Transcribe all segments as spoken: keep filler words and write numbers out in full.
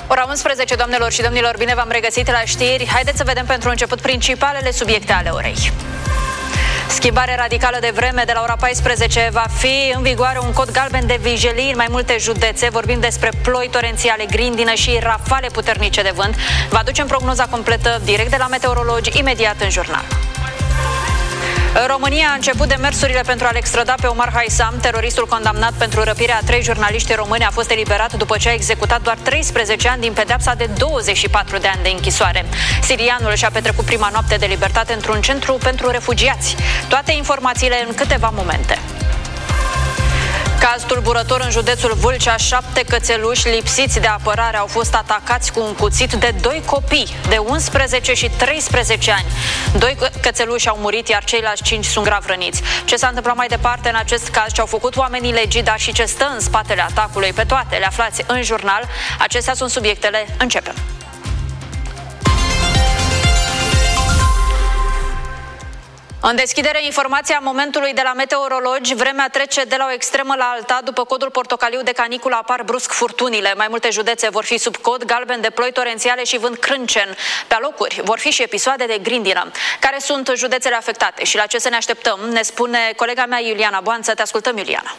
Ora unsprezece, doamnelor și domnilor, bine v-am regăsit la știri. Haideți să vedem pentru început principalele subiecte ale orei. Schimbare radicală de vreme. De la ora paisprezece va fi în vigoare un cod galben de vijelii în mai multe județe. Vorbim despre ploi torențiale, grindină și rafale puternice de vânt. Vă aducem prognoza completă direct de la meteorologi, imediat în jurnal. România a început demersurile pentru a-l extrada pe Omar Haisam. Teroristul condamnat pentru răpirea a trei jurnaliști români a fost eliberat după ce a executat doar treisprezece ani din pedeapsa de douăzeci și patru de ani de închisoare. Sirianul și-a petrecut prima noapte de libertate într-un centru pentru refugiați. Toate informațiile în câteva momente. Caz tulburător în județul Vâlcea. Șapte cățeluși lipsiți de apărare au fost atacați cu un cuțit de doi copii de unsprezece și treisprezece ani. Doi cățeluși au murit, iar ceilalți cinci sunt grav răniți. Ce s-a întâmplat mai departe în acest caz, ce au făcut oamenii legii, dar și ce stă în spatele atacului, pe toate le aflați în jurnal. Acestea sunt subiectele. Începem. În deschidere, informația momentului de la meteorologi. Vremea trece de la o extremă la alta. După codul portocaliu de caniculă apar brusc furtunile. Mai multe județe vor fi sub cod galben de ploi torențiale și vânt crâncen. Pe alocuri vor fi și episoade de grindină. Care sunt județele afectate și la ce să ne așteptăm? Ne spune colega mea Iuliana Boanță. Te ascultăm, Iuliana.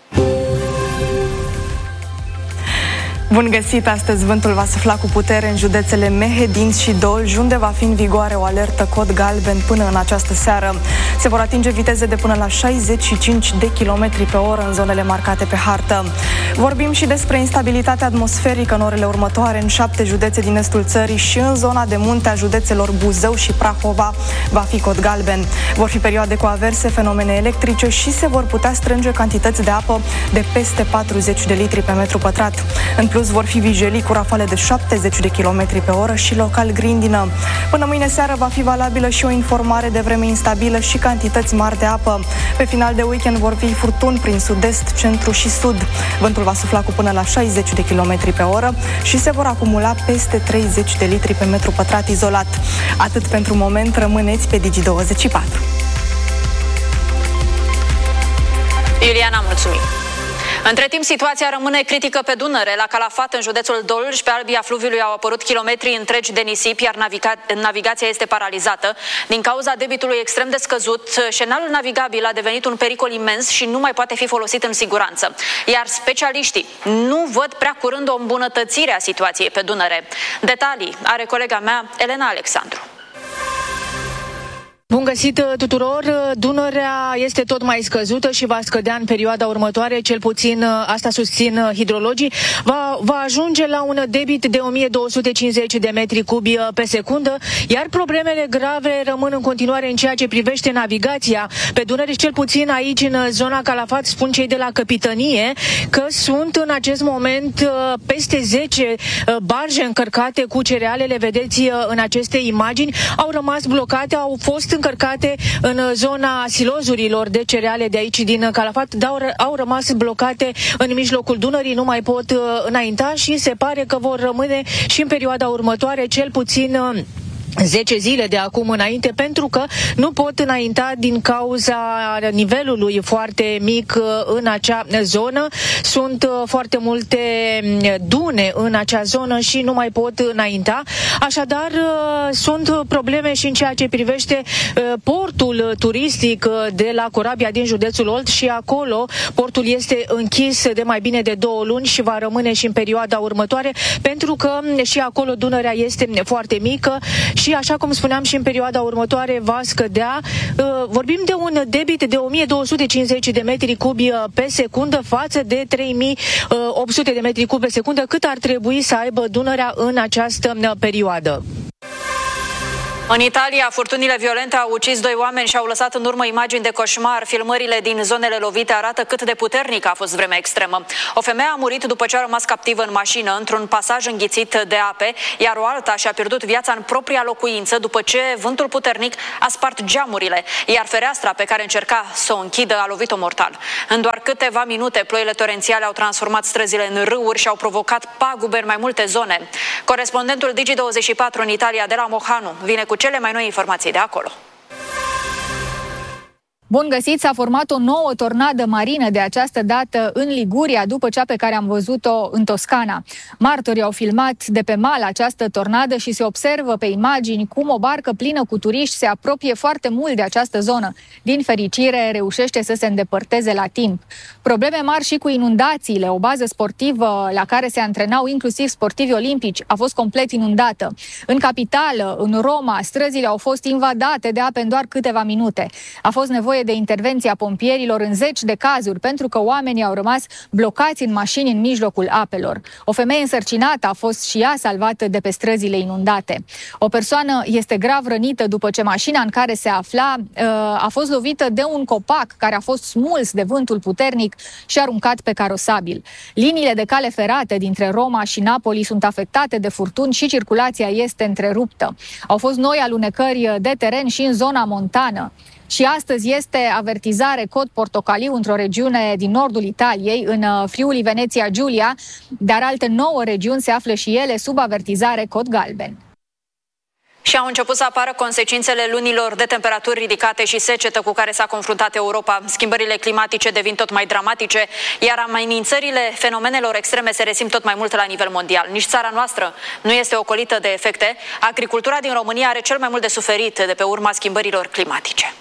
Bun găsit! Astăzi vântul va sufla cu putere în județele Mehedinți și Dolj, unde va fi în vigoare o alertă cod galben până în această seară. Se vor atinge viteze de până la șaizeci și cinci de kilometri pe oră în zonele marcate pe hartă. Vorbim și despre instabilitatea atmosferică în orele următoare în șapte județe din estul țării și în zona de munte a județelor Buzău și Prahova va fi cod galben. Vor fi perioade cu averse, fenomene electrice și se vor putea strânge cantități de apă de peste patruzeci de litri pe metru pătrat. În plus, vor fi vijelii cu rafale de șaptezeci de kilometri pe oră și local grindină. Până mâine seară va fi valabilă și o informare de vreme instabilă și cantități mari de apă. Pe final de weekend vor fi furtuni prin sud-est, centru și sud. Vântul va sufla cu până la șaizeci de kilometri pe oră și se vor acumula peste treizeci de litri pe metru pătrat izolat. Atât pentru moment, rămâneți pe Digi douăzeci și patru. Iuliana, mulțumim! Între timp, situația rămâne critică pe Dunăre. La Calafat, în județul Dolj, pe albia fluviului au apărut kilometri întregi de nisip, iar naviga navigația este paralizată. Din cauza debitului extrem de scăzut, șenalul navigabil a devenit un pericol imens și nu mai poate fi folosit în siguranță. Iar specialiștii nu văd prea curând o îmbunătățire a situației pe Dunăre. Detalii are colega mea, Elena Alexandru. Bun găsit tuturor! Dunărea este tot mai scăzută și va scădea în perioada următoare, cel puțin asta susțin hidrologii. Va, va ajunge la un debit de o mie două sute cincizeci de metri cubi pe secundă, iar problemele grave rămân în continuare în ceea ce privește navigația pe Dunăre, cel puțin aici în zona Calafat. Spun cei de la Capitănie că sunt în acest moment peste zece barje încărcate cu cereale, le vedeți în aceste imagini, au rămas blocate, au fost încărcate în zona silozurilor de cereale de aici din Calafat, dar au rămas blocate în mijlocul Dunării, nu mai pot înainta și se pare că vor rămâne și în perioada următoare, cel puțin zece zile de acum înainte, pentru că nu pot înainta din cauza nivelului foarte mic în acea zonă. Sunt foarte multe dune în acea zonă și nu mai pot înainta. Așadar, sunt probleme și în ceea ce privește portul turistic de la Corabia din județul Olt și acolo portul este închis de mai bine de două luni și va rămâne și în perioada următoare, pentru că și acolo Dunărea este foarte mică și, așa cum spuneam, și în perioada următoare va scădea. Vorbim de un debit de o mie două sute cincizeci de metri cubi pe secundă față de trei mii opt sute de metri cubi pe secundă, cât ar trebui să aibă Dunărea în această perioadă. În Italia, furtunile violente au ucis doi oameni și au lăsat în urmă imagini de coșmar. Filmările din zonele lovite arată cât de puternică a fost vremea extremă. O femeie a murit după ce a rămas captivă în mașină, într-un pasaj înghițit de ape, iar o alta și-a pierdut viața în propria locuință după ce vântul puternic a spart geamurile, iar fereastra pe care încerca să o închidă a lovit-o mortal. În doar câteva minute, ploile torențiale au transformat străzile în râuri și au provocat pagube în mai multe zone. Corespondentul Digi douăzeci și patru în Italia, de la Mohanu, vine cu cele mai noi informații de acolo. Bun găsit, s-a format o nouă tornadă marină de această dată în Liguria, după cea pe care am văzut-o în Toscana. Martorii au filmat de pe mal această tornadă și se observă pe imagini cum o barcă plină cu turiști se apropie foarte mult de această zonă. Din fericire, reușește să se îndepărteze la timp. Probleme mari și cu inundațiile. O bază sportivă la care se antrenau inclusiv sportivi olimpici a fost complet inundată. În capitală, în Roma, străzile au fost invadate de ape în doar câteva minute. A fost nevoie de intervenția pompierilor în zeci de cazuri, pentru că oamenii au rămas blocați în mașini în mijlocul apelor. O femeie însărcinată a fost și ea salvată de pe străzile inundate. O persoană este grav rănită după ce mașina în care se afla a fost lovită de un copac care a fost smuls de vântul puternic și aruncat pe carosabil. Liniile de cale ferate dintre Roma și Napoli sunt afectate de furtuni și circulația este întreruptă. Au fost noi alunecări de teren și în zona montană. Și astăzi este avertizare cod portocaliu într-o regiune din nordul Italiei, în Friuli Venezia Giulia, dar alte nouă regiuni se află și ele sub avertizare cod galben. Și au început să apară consecințele lunilor de temperaturi ridicate și secetă cu care s-a confruntat Europa. Schimbările climatice devin tot mai dramatice, iar amenințările fenomenelor extreme se resimt tot mai mult la nivel mondial. Nici țara noastră nu este ocolită de efecte. Agricultura din România are cel mai mult de suferit de pe urma schimbărilor climatice.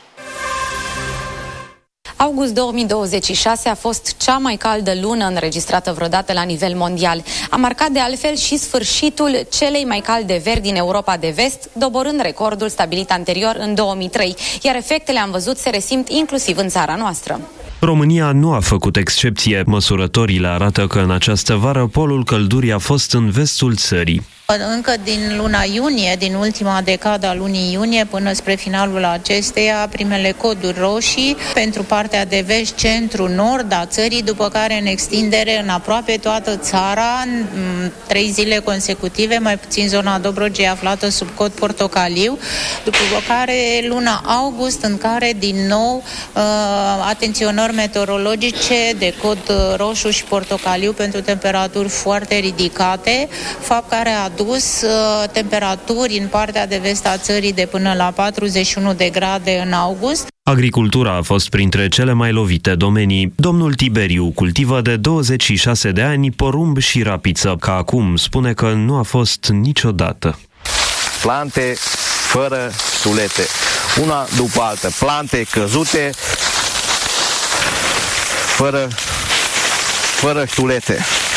August două mii douăzeci și șase a fost cea mai caldă lună înregistrată vreodată la nivel mondial. A marcat de altfel și sfârșitul celei mai calde veri din Europa de Vest, doborând recordul stabilit anterior în două mii trei, iar efectele, am văzut, se resimt inclusiv în țara noastră. România nu a făcut excepție. Măsurătorile arată că în această vară polul căldurii a fost în vestul țării. Încă din luna iunie, din ultima decadă a lunii iunie până spre finalul acesteia, primele coduri roșii pentru partea de vest, centru, nord a țării, după care în extindere în aproape toată țara, în trei zile consecutive, mai puțin zona Dobrogei aflată sub cod portocaliu, după care luna august, în care din nou uh, atenționări meteorologice de cod roșu și portocaliu pentru temperaturi foarte ridicate, fapt care a dus uh, temperaturi în partea de vest a țării de până la patruzeci și unu de grade în august. Agricultura a fost printre cele mai lovite domenii. Domnul Tiberiu cultivă de douăzeci și șase de ani porumb și rapiță, ca acum spune că nu a fost niciodată. Plante fără sulete, una după altă, plante căzute, fără, fără ștulete.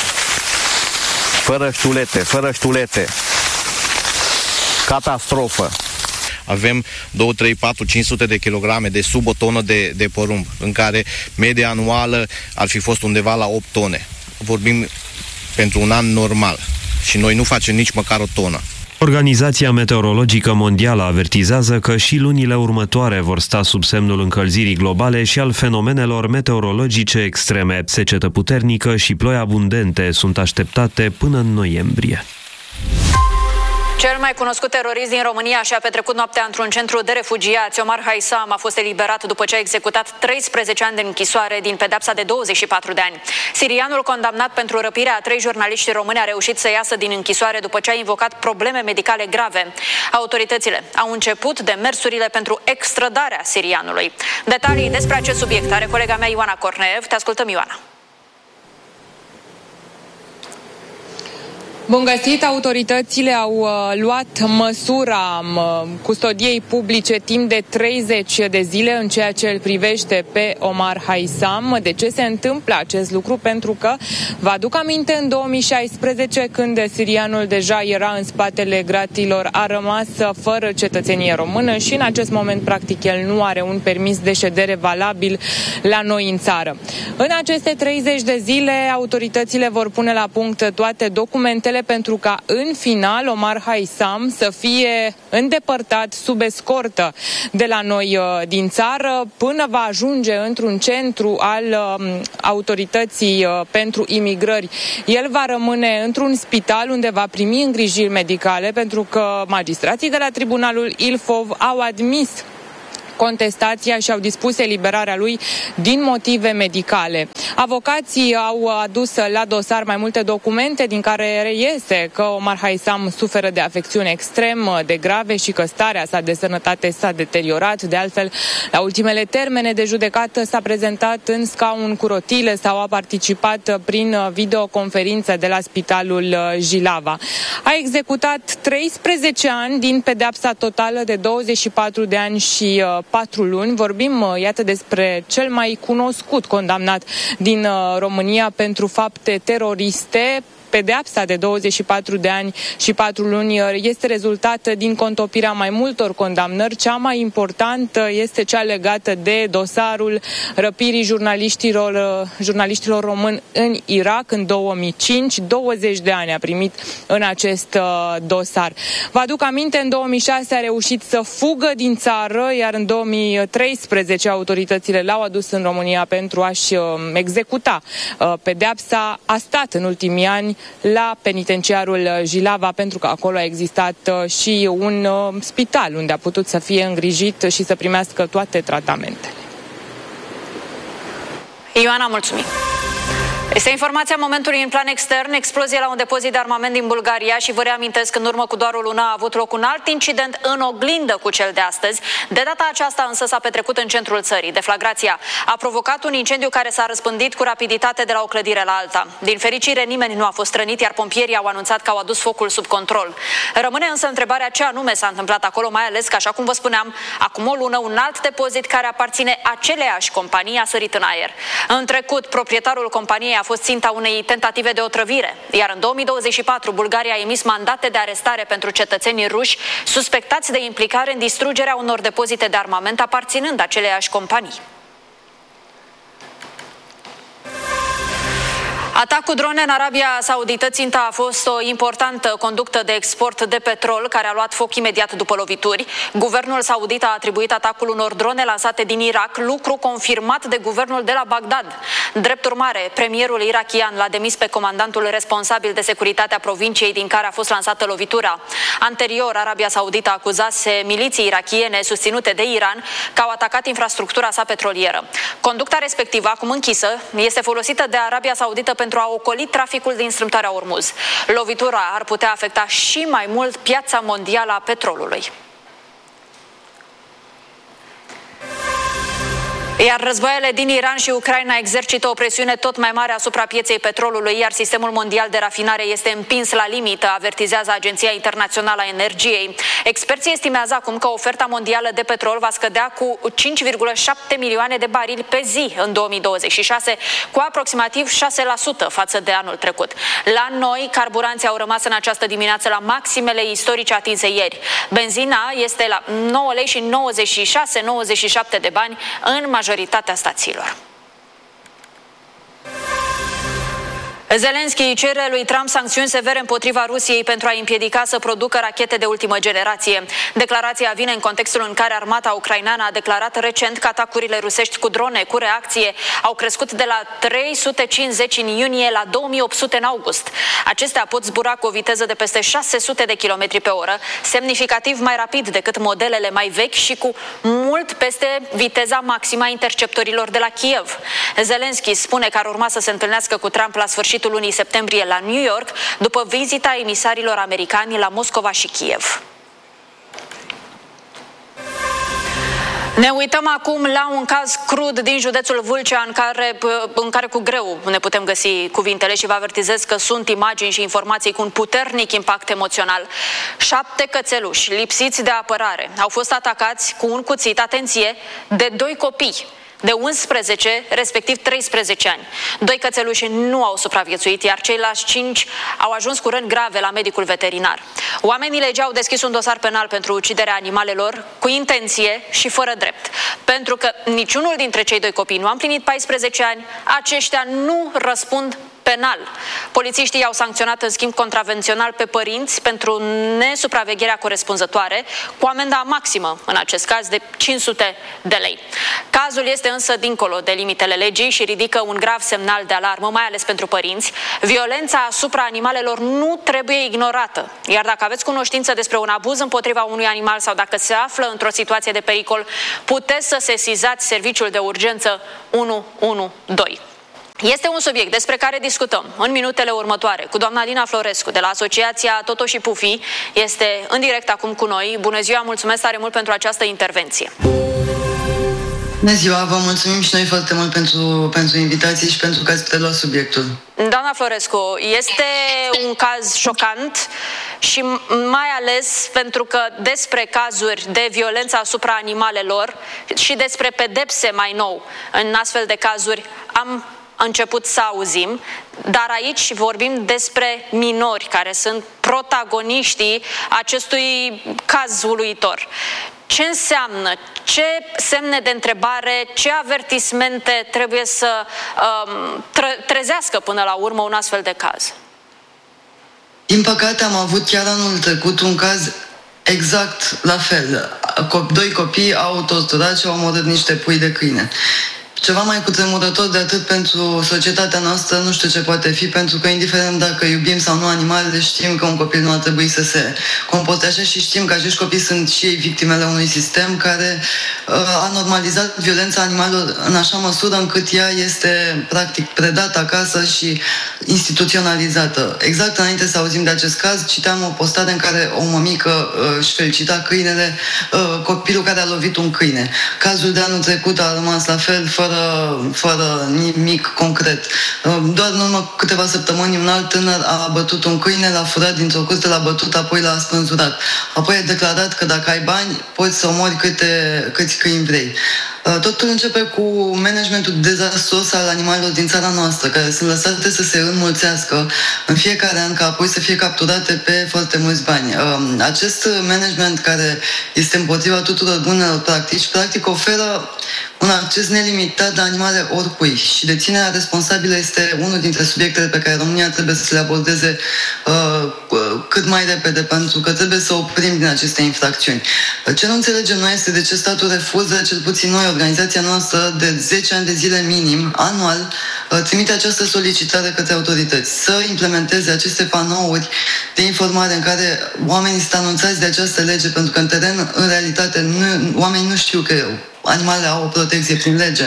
Fără ștulete, fără ștulete. Catastrofă. Avem două, trei, patru, cinci sute de kilograme de sub o tonă de, de porumb, în care media anuală ar fi fost undeva la opt tone. Vorbim pentru un an normal și noi nu facem nici măcar o tonă. Organizația Meteorologică Mondială avertizează că și lunile următoare vor sta sub semnul încălzirii globale și al fenomenelor meteorologice extreme. Secetă puternică și ploi abundente sunt așteptate până în noiembrie. Cel mai cunoscut terorist din România și-a petrecut noaptea într-un centru de refugiați. Omar Haisam a fost eliberat după ce a executat treisprezece ani de închisoare din pedepsa de douăzeci și patru de ani. Sirianul, condamnat pentru răpirea a trei jurnaliști români, a reușit să iasă din închisoare după ce a invocat probleme medicale grave. Autoritățile au început demersurile pentru extradarea sirianului. Detalii despre acest subiect are colega mea Ioana Corneev. Te ascultăm, Ioana. Bun găsit! Autoritățile au uh, luat măsura uh, custodiei publice timp de treizeci de zile în ceea ce îl privește pe Omar Haisam. De ce se întâmplă acest lucru? Pentru că, vă aduc aminte, în două mii șaisprezece, când sirianul deja era în spatele gratilor, a rămas fără cetățenie română și în acest moment, practic, el nu are un permis de ședere valabil la noi în țară. În aceste treizeci de zile, autoritățile vor pune la punct toate documentele pentru ca în final Omar Haisam să fie îndepărtat sub escortă de la noi din țară până va ajunge într-un centru al autorității pentru imigrări. El va rămâne într-un spital unde va primi îngrijiri medicale pentru că magistrații de la Tribunalul Ilfov au admis contestația și au dispus eliberarea lui din motive medicale. Avocații au adus la dosar mai multe documente din care reiese că Omar Haisam suferă de afecțiuni extrem de grave și că starea sa de sănătate s-a deteriorat. De altfel, la ultimele termene de judecată s-a prezentat în scaun cu rotile sau a participat prin videoconferință de la Spitalul Jilava. A executat treisprezece ani din pedeapsa totală de douăzeci și patru de ani și patru luni. Vorbim, iată, despre cel mai cunoscut condamnat din România pentru fapte teroriste. Pedeapsa de douăzeci și patru de ani și patru luni este rezultată din contopirea mai multor condamnări. Cea mai importantă este cea legată de dosarul răpirii jurnaliștilor, jurnaliștilor români în Irak în două mii cinci. douăzeci de ani a primit în acest dosar. Vă aduc aminte, în două mii șase a reușit să fugă din țară, iar în două mii treisprezece autoritățile l-au adus în România pentru a-și executa pedeapsa. A stat în ultimii ani la penitenciarul Jilava, pentru că acolo a existat și un spital unde a putut să fie îngrijit și să primească toate tratamentele. Ioana, mulțumim! Este informația momentului în plan extern, explozie la un depozit de armament din Bulgaria și vă reamintesc că în urmă cu doar o lună a avut loc un alt incident în oglindă cu cel de astăzi. De data aceasta însă s-a petrecut în centrul țării. Deflagrația a provocat un incendiu care s-a răspândit cu rapiditate de la o clădire la alta. Din fericire nimeni nu a fost rănit, iar pompierii au anunțat că au adus focul sub control. Rămâne însă întrebarea ce anume s-a întâmplat acolo, mai ales că, așa cum vă spuneam, acum o lună un alt depozit care aparține aceleiași companii a sărit în aer. În trecut, proprietarul companiei a fost ținta unei tentative de otrăvire, iar în două mii douăzeci și patru Bulgaria a emis mandate de arestare pentru cetățenii ruși suspectați de implicare în distrugerea unor depozite de armament aparținând aceleiași companii. Atac cu drone în Arabia Saudită. Ținta a fost o importantă conductă de export de petrol care a luat foc imediat după lovituri. Guvernul saudit a atribuit atacul unor drone lansate din Irak, lucru confirmat de guvernul de la Bagdad. Drept urmare, premierul irachian l-a demis pe comandantul responsabil de securitatea provinciei din care a fost lansată lovitura. Anterior, Arabia Saudită acuzase miliții irachiene susținute de Iran că au atacat infrastructura sa petrolieră. Conducta respectivă, acum închisă, este folosită de Arabia Saudită pentru a ocoli traficul din strâmtoarea Ormuz. Lovitura ar putea afecta și mai mult piața mondială a petrolului. Iar războaiele din Iran și Ucraina exercită o presiune tot mai mare asupra pieței petrolului, iar sistemul mondial de rafinare este împins la limită, avertizează Agenția Internațională a Energiei. Experții estimează acum că oferta mondială de petrol va scădea cu cinci virgulă șapte milioane de barili pe zi în două mii douăzeci și șase, cu aproximativ șase la sută față de anul trecut. La noi, carburanții au rămas în această dimineață la maximele istorice atinse ieri. Benzina este la nouă lei și nouăzeci și șase nouăzeci și șapte de bani în majoritatea stațiilor. Zelenski cere lui Trump sancțiuni severe împotriva Rusiei pentru a împiedica să producă rachete de ultimă generație. Declarația vine în contextul în care armata ucraineană a declarat recent că atacurile rusești cu drone cu reacție au crescut de la trei sute cincizeci în iunie la două mii opt sute în august. Acestea pot zbura cu o viteză de peste șase sute de kilometri pe oră, semnificativ mai rapid decât modelele mai vechi și cu mult peste viteza maximă a interceptorilor de la Kiev. Zelenski spune că ar urma să se întâlnească cu Trump la sfârșitul lunii septembrie la New York, după vizita emisarilor americani la Moscova și Kiev. Ne uităm acum la un caz crud din județul Vâlcea în care, în care cu greu ne putem găsi cuvintele și vă avertizez că sunt imagini și informații cu un puternic impact emoțional. Șapte cățeluși lipsiți de apărare au fost atacați cu un cuțit, atenție, de doi copii de unsprezece, respectiv treisprezece ani. Doi cățeluși nu au supraviețuit, iar ceilalți cinci au ajuns cu răni grave la medicul veterinar. Oamenii legii au deschis un dosar penal pentru uciderea animalelor cu intenție și fără drept. Pentru că niciunul dintre cei doi copii nu a împlinit paisprezece ani, aceștia nu răspund penal. Polițiștii au sancționat în schimb contravențional pe părinți pentru nesupravegherea corespunzătoare, cu amenda maximă, în acest caz, de cinci sute de lei. Cazul este însă dincolo de limitele legii și ridică un grav semnal de alarmă, mai ales pentru părinți. Violența asupra animalelor nu trebuie ignorată, iar dacă aveți cunoștință despre un abuz împotriva unui animal sau dacă se află într-o situație de pericol, puteți să sesizați serviciul de urgență unu unu doi. Este un subiect despre care discutăm în minutele următoare cu doamna Alina Florescu de la Asociația Toto și Pufi. Este în direct acum cu noi. Bună ziua, mulțumesc tare mult pentru această intervenție. Bună ziua, vă mulțumim și noi foarte mult pentru, pentru invitație și pentru că ați preluat subiectul. Doamna Florescu, este un caz șocant și mai ales pentru că despre cazuri de violență asupra animalelor și despre pedepse mai nou în astfel de cazuri am început să auzim, dar aici vorbim despre minori care sunt protagoniștii acestui caz uluitor. Ce înseamnă? Ce semne de întrebare, ce avertismente trebuie să um, trezească până la urmă un astfel de caz? Din păcate am avut chiar anul trecut un caz exact la fel. Doi copii au torturat și au omorât niște pui de câine. Ceva mai cutremurător de atât pentru societatea noastră, nu știu ce poate fi, pentru că indiferent dacă iubim sau nu animalele, știm că un copil nu ar trebui să se comporte așa și știm că acești copii sunt și ei victimele unui sistem care uh, a normalizat violența animalelor în așa măsură încât ea este practic predată acasă și instituționalizată. Exact înainte să auzim de acest caz, citeam o postare în care o mămică uh, își felicita câinele, uh, copilul care a lovit un câine. Cazul de anul trecut a rămas la fel, fără fără nimic concret. Doar în urmă câteva săptămâni un alt tânăr a bătut un câine, l-a furat dintr-o curte, l-a bătut, apoi l-a spânzurat. Apoi a declarat că dacă ai bani, poți să omori câte, câți câini vrei. Totul începe cu managementul dezastruos al animalelor din țara noastră, care sunt lăsate să se înmulțească în fiecare an, ca apoi să fie capturate pe foarte mulți bani. Acest management, care este împotriva tuturor bunelor practici, practic oferă un acces nelimitat la animale oricui și deținerea responsabilă este unul dintre subiectele pe care România trebuie să le abordeze uh, cât mai repede, pentru că trebuie să oprim din aceste infracțiuni. Ce nu înțelegem noi este de ce statul refuză, cel puțin noi, organizația noastră, de zece ani de zile minim, anual, trimite această solicitare către autorități să implementeze aceste panouri de informare în care oamenii sunt anunțați de această lege, pentru că în teren, în realitate, nu, oamenii nu știu că animalele au o protecție prin lege.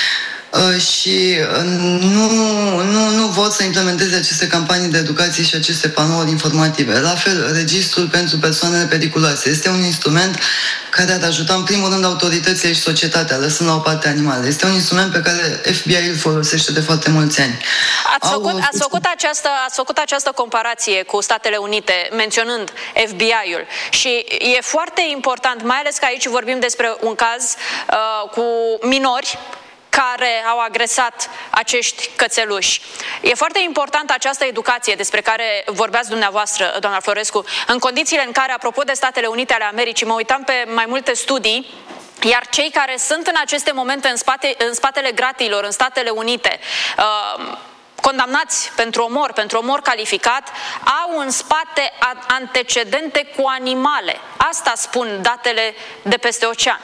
Uh, și uh, nu, nu, nu vor să implementeze aceste campanii de educație și aceste panouri informative. La fel, registrul pentru persoanele periculoase este un instrument care ar ajuta în primul rând autoritățile și societatea, lăsând la o parte animale. Este un instrument pe care F B I îl folosește de foarte mulți ani. Ați făcut, Au, ați făcut, această, ați făcut această comparație cu Statele Unite, menționând F B I-ul. Și e foarte important, mai ales că aici vorbim despre un caz uh, cu minori care au agresat acești cățeluși. E foarte importantă această educație despre care vorbeați dumneavoastră, doamna Florescu, în condițiile în care, apropo de Statele Unite ale Americii, mă uitam pe mai multe studii, iar cei care sunt în aceste momente în, spate, în spatele gratiilor, în Statele Unite, uh, condamnați pentru omor, pentru omor calificat, au în spate antecedente cu animale. Asta spun datele de peste ocean.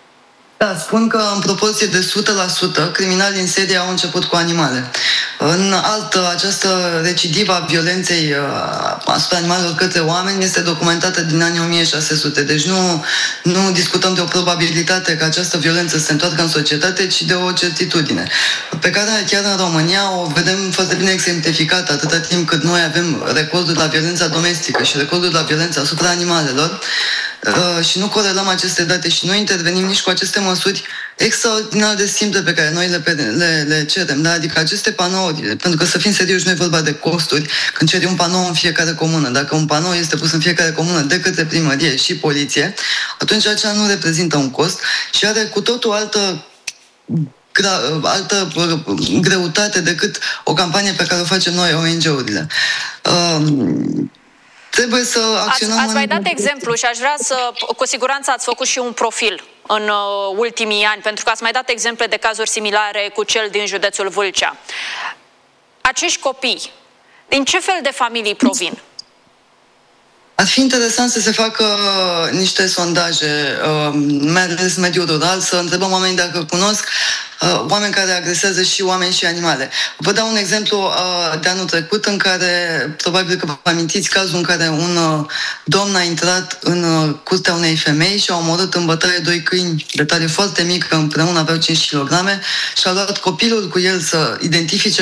Da, spun că în proporție de o sută la sută criminalii în serie au început cu animale. În altă, această recidivă a violenței asupra animalelor către oameni este documentată din anii o mie șase sute. Deci nu, nu discutăm de o probabilitate că această violență se întoarcă în societate, ci de o certitudine, pe care chiar în România o vedem foarte bine exemplificată atâta timp cât noi avem recorduri la violența domestică și recorduri la violența asupra animalelor. Uh, și nu corelăm aceste date și nu intervenim nici cu aceste măsuri extraordinar de simple pe care noi le, le, le cerem. Da? Adică aceste panouri, pentru că să fim serioși, nu e vorba de costuri când ceri un panou în fiecare comună. Dacă un panou este pus în fiecare comună de către primărie și poliție, atunci acela nu reprezintă un cost și are cu totul altă altă greutate decât o campanie pe care o facem noi, O N G-urile. Uh, Trebuie să acționăm. Ați, ați mai dat exemplu și aș vrea să, cu siguranță ați făcut și un profil în uh, ultimii ani, pentru că ați mai dat exemple de cazuri similare cu cel din județul Vâlcea. acești copii, din ce fel de familii provin? Ar fi interesant să se facă uh, niște sondaje, uh, mai ales mediul rural, să întrebăm oamenii dacă cunosc uh, oameni care agresează și oameni și animale. Vă dau un exemplu uh, de anul trecut în care, probabil că vă amintiți cazul în care un uh, domn a intrat în uh, curtea unei femei și a omorât în bătaie doi câini de tare foarte mică, împreună aveau cinci kilograme, și a luat copilul cu el să identifice